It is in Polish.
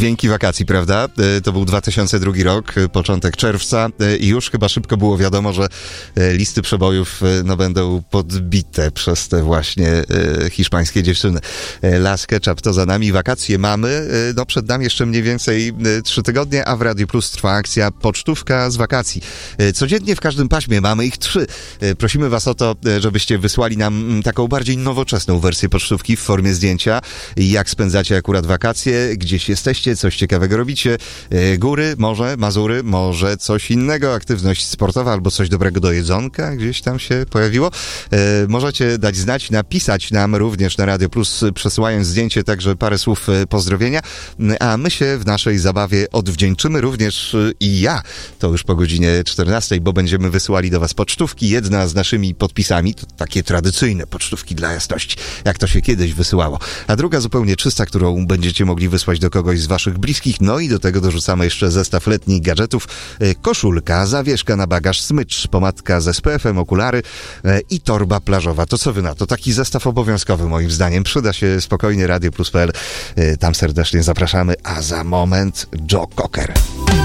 Dźwięki wakacji, prawda? To był 2002 rok, początek czerwca i już chyba szybko było wiadomo, że listy przebojów będą podbite przez te właśnie hiszpańskie dziewczyny. Las Ketchup to za nami, wakacje mamy, przed nami jeszcze mniej więcej 3 tygodnie, a w Radio Plus trwa akcja Pocztówka z wakacji. Codziennie w każdym paśmie mamy ich 3. Prosimy was o to, żebyście wysłali nam taką bardziej nowoczesną wersję pocztówki w formie zdjęcia. Jak spędzacie akurat wakacje, gdzieś jesteście, coś ciekawego robicie, góry, morze, Mazury, może coś innego, aktywność sportowa albo coś dobrego do jedzonka gdzieś tam się pojawiło. Możecie dać znać, napisać nam również na Radio Plus, przesyłając zdjęcie, także parę słów pozdrowienia, a my się w naszej zabawie odwdzięczymy również i ja, to już po godzinie 14, bo będziemy wysyłali do was pocztówki, jedna z naszymi podpisami, to takie tradycyjne pocztówki dla jasności, jak to się kiedyś wysyłało, a druga zupełnie czysta, którą będziecie mogli wysłać do kogoś z waszych bliskich, no i do tego dorzucamy jeszcze zestaw letnich gadżetów, koszulka, zawieszka na bagaż, smycz, pomadka z SPF-em, okulary i torba plażowa. To co wy na to? Taki zestaw obowiązkowy moim zdaniem. Przyda się spokojnie radioplus.pl. Tam serdecznie zapraszamy, a za moment Joe Cocker.